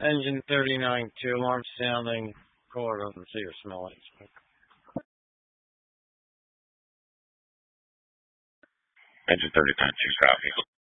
Engine 39, 2 alarm sounding, caller doesn't see or smell it. Engine 39, 2 copy.